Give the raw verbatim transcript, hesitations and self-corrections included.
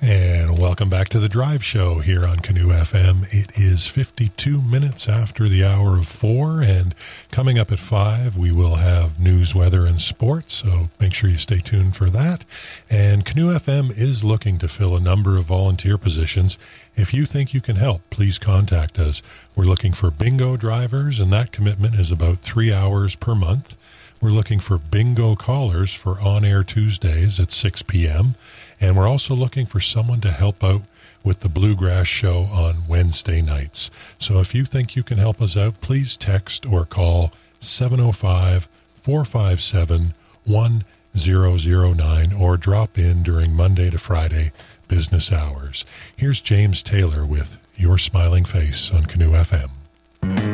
And welcome back to the Drive Show here on Canoe F M. It is fifty-two minutes after the hour of four, and coming up at five, we will have news, weather, and sports, so make sure you stay tuned for that. And Canoe F M is looking to fill a number of volunteer positions. If you think you can help, please contact us. We're looking for bingo drivers, and that commitment is about three hours per month. We're looking for bingo callers for On-Air Tuesdays at six p.m., and we're also looking for someone to help out with the Bluegrass Show on Wednesday nights. So if you think you can help us out, please text or call seven oh five, four five seven, one zero zero nine or drop in during Monday to Friday business hours. Here's James Taylor with Your Smiling Face on Canoe F M.